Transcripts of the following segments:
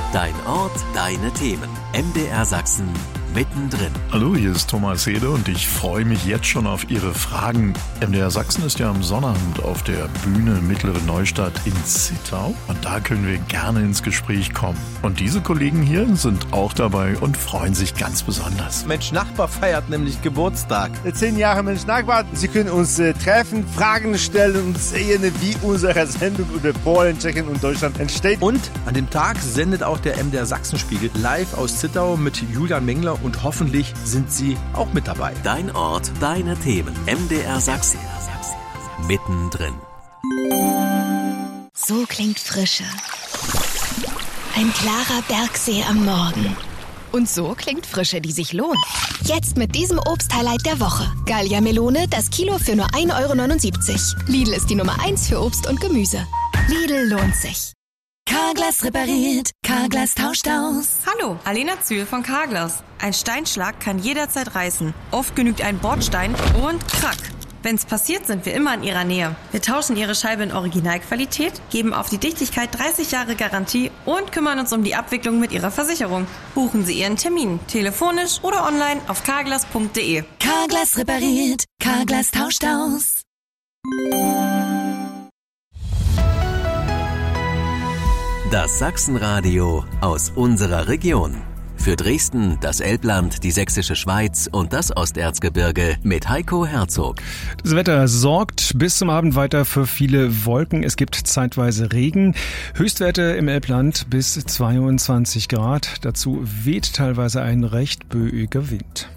Dein Ort, deine Themen. MDR Sachsen mittendrin. Hallo, hier ist Thomas Hede und ich freue mich jetzt schon auf Ihre Fragen. MDR Sachsen ist ja am Sonnabend auf der Bühne Mittlere Neustadt in Zittau und da können wir gerne ins Gespräch kommen. Und diese Kollegen hier sind auch dabei und freuen sich ganz besonders. Mensch Nachbar feiert nämlich Geburtstag. 10 Jahre Mensch Nachbar. Sie können uns treffen, Fragen stellen und sehen, wie unsere Sendung über Polen, Tschechien und Deutschland entsteht. Und an dem Tag sendet auch der MDR Sachsenspiegel live aus Zittau mit Julian Mengler und hoffentlich sind Sie auch mit dabei. Dein Ort, deine Themen. MDR Sachsen. Mittendrin. So klingt Frische. Ein klarer Bergsee am Morgen. Und so klingt Frische, die sich lohnt. Jetzt mit diesem Obsthighlight der Woche. Gallia Melone, das Kilo für nur 1,79 €. Lidl ist die Nummer 1 für Obst und Gemüse. Lidl lohnt sich. Carglass repariert, Carglass tauscht aus. Hallo, Alena Zühl von Carglass. Ein Steinschlag kann jederzeit reißen. Oft genügt ein Bordstein und krack. Wenn's passiert, sind wir immer in Ihrer Nähe. Wir tauschen Ihre Scheibe in Originalqualität, geben auf die Dichtigkeit 30 Jahre Garantie und kümmern uns um die Abwicklung mit Ihrer Versicherung. Buchen Sie Ihren Termin, telefonisch oder online auf carglass.de. Carglass repariert, Carglass tauscht aus. Das Sachsenradio aus unserer Region. Für Dresden, das Elbland, die Sächsische Schweiz und das Osterzgebirge mit Heiko Herzog. Das Wetter sorgt bis zum Abend weiter für viele Wolken. Es gibt zeitweise Regen. Höchstwerte im Elbland bis 22 Grad. Dazu weht teilweise ein recht böiger Wind.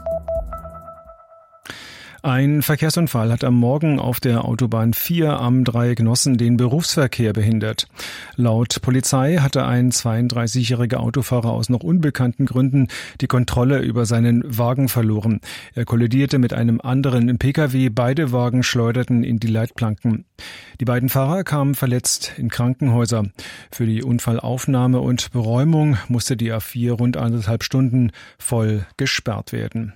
Ein Verkehrsunfall hat am Morgen auf der Autobahn 4 am Dreieck Nossen den Berufsverkehr behindert. Laut Polizei hatte ein 32-jähriger Autofahrer aus noch unbekannten Gründen die Kontrolle über seinen Wagen verloren. Er kollidierte mit einem anderen Pkw. Beide Wagen schleuderten in die Leitplanken. Die beiden Fahrer kamen verletzt in Krankenhäuser. Für die Unfallaufnahme und Beräumung musste die A4 rund 1,5 Stunden voll gesperrt werden.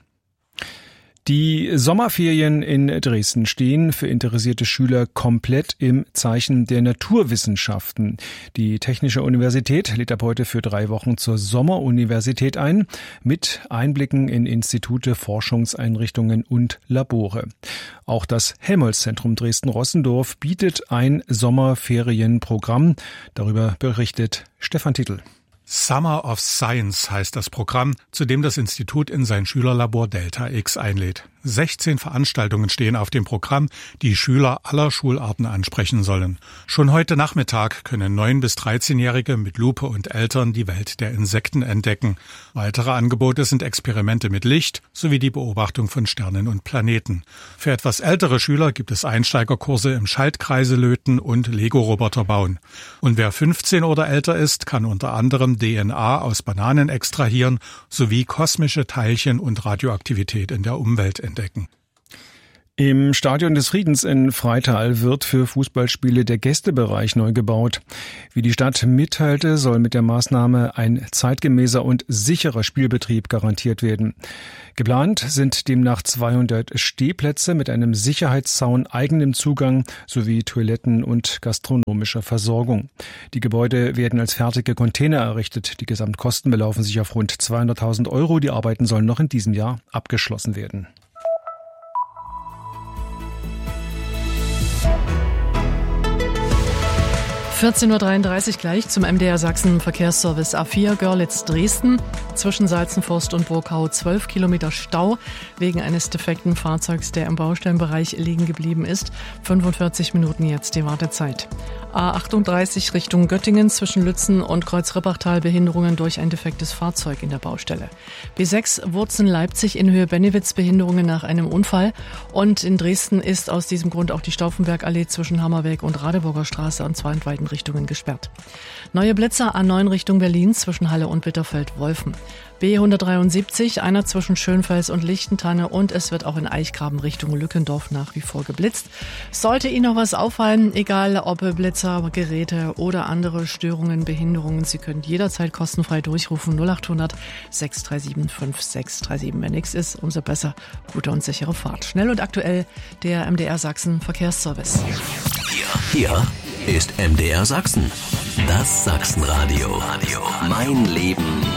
Die Sommerferien in Dresden stehen für interessierte Schüler komplett im Zeichen der Naturwissenschaften. Die Technische Universität lädt ab heute für 3 Wochen zur Sommeruniversität ein, mit Einblicken in Institute, Forschungseinrichtungen und Labore. Auch das Helmholtz-Zentrum Dresden-Rossendorf bietet ein Sommerferienprogramm. Darüber berichtet Stefan Tittel. Summer of Science heißt das Programm, zu dem das Institut in sein Schülerlabor Delta X einlädt. 16 Veranstaltungen stehen auf dem Programm, die Schüler aller Schularten ansprechen sollen. Schon heute Nachmittag können 9- bis 13-Jährige mit Lupe und Eltern die Welt der Insekten entdecken. Weitere Angebote sind Experimente mit Licht sowie die Beobachtung von Sternen und Planeten. Für etwas ältere Schüler gibt es Einsteigerkurse im Schaltkreise löten und Lego-Roboter bauen. Und wer 15 oder älter ist, kann unter anderem DNA aus Bananen extrahieren sowie kosmische Teilchen und Radioaktivität in der Umwelt entdecken. Im Stadion des Friedens in Freital wird für Fußballspiele der Gästebereich neu gebaut. Wie die Stadt mitteilte, soll mit der Maßnahme ein zeitgemäßer und sicherer Spielbetrieb garantiert werden. Geplant sind demnach 200 Stehplätze mit einem Sicherheitszaun, eigenem Zugang sowie Toiletten und gastronomischer Versorgung. Die Gebäude werden als fertige Container errichtet. Die Gesamtkosten belaufen sich auf rund 200.000 €. Die Arbeiten sollen noch in diesem Jahr abgeschlossen werden. (14:33 Uhr) gleich zum MDR Sachsen Verkehrsservice A4 Görlitz-Dresden. Zwischen Salzenforst und Burgau 12 Kilometer Stau wegen eines defekten Fahrzeugs, der im Baustellenbereich liegen geblieben ist. 45 Minuten jetzt die Wartezeit. A38 Richtung Göttingen zwischen Lützen und Kreuzrippachtal Behinderungen durch ein defektes Fahrzeug in der Baustelle. B6 Wurzen-Leipzig in Höhe Bennewitz Behinderungen nach einem Unfall. Und in Dresden ist aus diesem Grund auch die Stauffenbergallee zwischen Hammerweg und Radeburger Straße und zwar in beiden Richtungen gesperrt. Neue Blitzer A9 Richtung Berlin zwischen Halle und Bitterfeld-Wolfen. B173, einer zwischen Schönfels und Lichtentanne und es wird auch in Eichgraben Richtung Lückendorf nach wie vor geblitzt. Sollte Ihnen noch was auffallen, egal ob Blitzer, Geräte oder andere Störungen, Behinderungen, Sie können jederzeit kostenfrei durchrufen 0800 637 5637. Wenn nichts ist, umso besser. Gute und sichere Fahrt. Schnell und aktuell der MDR Sachsen Verkehrsservice. Hier ist MDR Sachsen. Das Sachsenradio. Mein Leben